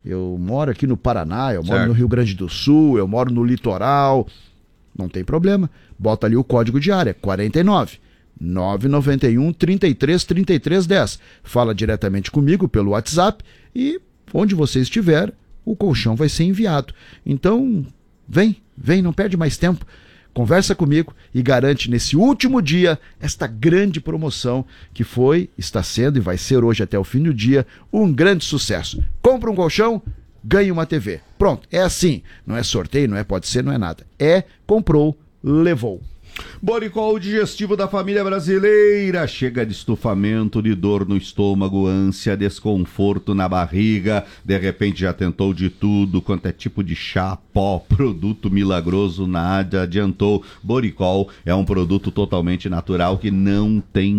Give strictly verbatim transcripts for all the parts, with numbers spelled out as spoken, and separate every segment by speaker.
Speaker 1: eu moro aqui no Paraná, eu moro
Speaker 2: certo.
Speaker 1: no Rio Grande do Sul, eu moro no litoral, não tem problema. Bota ali o código de área, quarenta e nove, nove nove um, trinta e três, trinta e três, dez. Fala diretamente comigo pelo WhatsApp e onde você estiver, o colchão vai ser enviado. Então, vem, vem, não perde mais tempo. Conversa comigo e garante nesse último dia esta grande promoção que foi, está sendo e vai ser hoje até o fim do dia um grande sucesso. Compra um colchão, ganha uma T V. Pronto, é assim. Não é sorteio, não é pode ser, não é nada. É comprou, levou.
Speaker 2: Boricol digestivo da família brasileira. Chega de estufamento, de dor no estômago, ânsia, desconforto na barriga. De repente já tentou de tudo, quanto é tipo de chá, pó, produto milagroso, nada adiantou. Boricol é um produto totalmente natural que não tem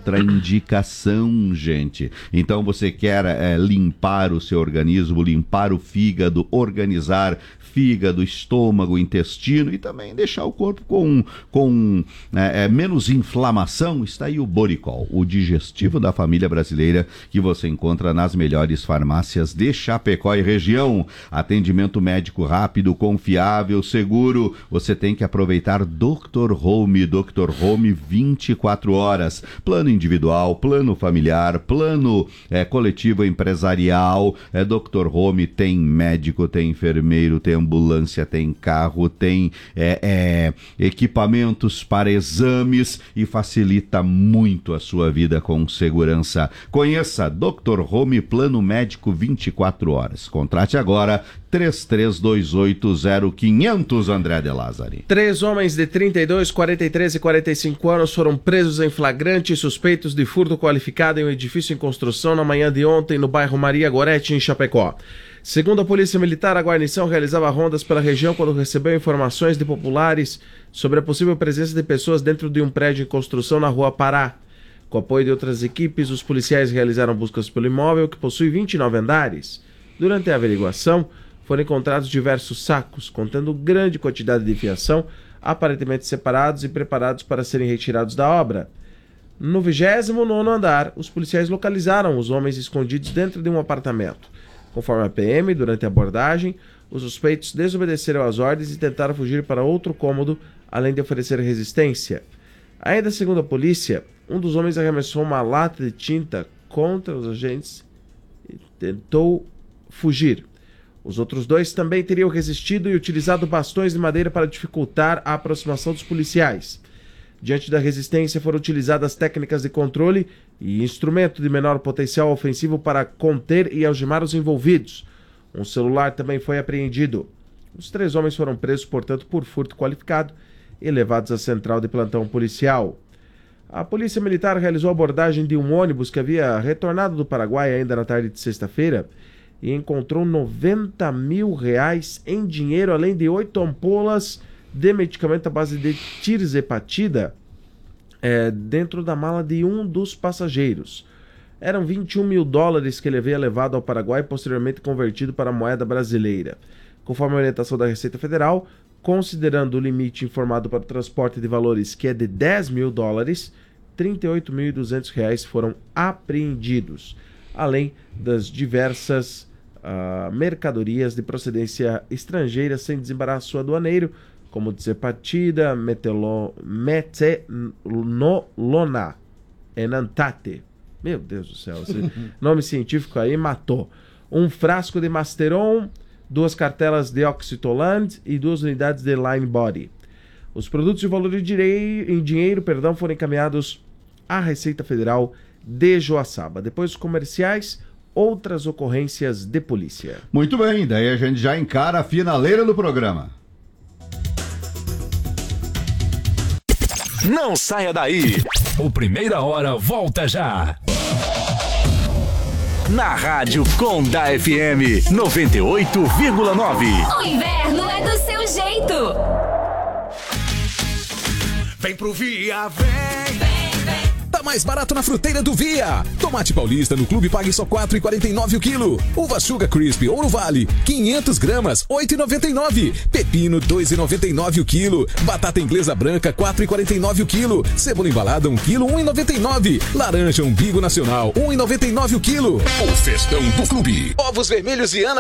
Speaker 2: contraindicação, gente. Então você quer é, limpar o seu organismo, limpar o fígado, organizar fígado, estômago, intestino e também deixar o corpo com, com é, é, menos inflamação, está aí o Boricol, o digestivo da família brasileira que você encontra nas melhores farmácias de Chapecó e região. Atendimento médico rápido, confiável, seguro. Você tem que aproveitar doutor Home, doutor Home vinte e quatro horas. Plano individual, plano familiar, plano é, coletivo empresarial. É, doutor Home tem médico, tem enfermeiro, tem ambulância, tem carro, tem é, é, equipamentos para exames e facilita muito a sua vida com segurança. Conheça doutor Home Plano Médico vinte e quatro horas. Contrate agora três três dois oito zero quinhentos, André de Lázari.
Speaker 3: Três homens de trinta e dois, quarenta e três e quarenta e cinco anos foram presos em flagrante suspeitos de furto qualificado em um edifício em construção na manhã de ontem no bairro Maria Gorete, em Chapecó. Segundo a Polícia Militar, a guarnição realizava rondas pela região quando recebeu informações de populares sobre a possível presença de pessoas dentro de um prédio em construção na Rua Pará. Com apoio de outras equipes, os policiais realizaram buscas pelo imóvel, que possui vinte e nove andares. Durante a averiguação, foram encontrados diversos sacos, contendo grande quantidade de fiação, aparentemente separados e preparados para serem retirados da obra. No vigésimo nono andar, os policiais localizaram os homens escondidos dentro de um apartamento. Conforme a P M, durante a abordagem, os suspeitos desobedeceram às ordens e tentaram fugir para outro cômodo, além de oferecer resistência. Ainda segundo a polícia, um dos homens arremessou uma lata de tinta contra os agentes e tentou fugir. Os outros dois também teriam resistido e utilizado bastões de madeira para dificultar a aproximação dos policiais. Diante da resistência, foram utilizadas técnicas de controle e instrumento de menor potencial ofensivo para conter e algemar os envolvidos. Um celular também foi apreendido. Os três homens foram presos, portanto, por furto qualificado e levados à central de plantão policial. A Polícia Militar realizou a abordagem de um ônibus que havia retornado do Paraguai ainda na tarde de sexta-feira e encontrou noventa mil reais em dinheiro, além de oito ampolas de medicamento à base de tirzepatida é, dentro da mala de um dos passageiros. Eram vinte e um mil dólares que ele havia levado ao Paraguai e posteriormente convertido para a moeda brasileira. Conforme a orientação da Receita Federal, considerando o limite informado para o transporte de valores, que é de dez mil dólares, trinta e oito mil e duzentos reais foram apreendidos, além das diversas uh, mercadorias de procedência estrangeira sem desembaraço aduaneiro, como tirzepatida, metenolona, enantate. Meu Deus do céu, esse nome científico aí matou. Um frasco de Masteron, duas cartelas de Oxytoland e duas unidades de Line Body. Os produtos de valor em dinheiro perdão, foram encaminhados à Receita Federal de Joaçaba. Depois dos comerciais, outras ocorrências de polícia.
Speaker 2: Muito bem, daí a gente já encara a finaleira do programa.
Speaker 4: Não saia daí. O Primeira Hora volta já. Na Rádio Conda F M noventa e oito vírgula nove.
Speaker 5: O inverno é do seu jeito.
Speaker 6: Vem pro Via, vem, vem, vem. Tá mais barato na fruteira do Via. Tomate paulista no Clube pague só quatro reais e quarenta e nove centavos o quilo. Uva Sugar Crisp ou no Vale, quinhentas gramas, oito reais e noventa e nove centavos. Pepino, dois reais e noventa e nove centavos o quilo. Batata inglesa branca, quatro reais e quarenta e nove centavos o quilo. Cebola embalada, um quilo, um real e noventa e nove centavos. Laranja Umbigo Nacional, um real e noventa e nove centavos o quilo.
Speaker 4: O festão do Clube.
Speaker 6: Ovos vermelhos Viana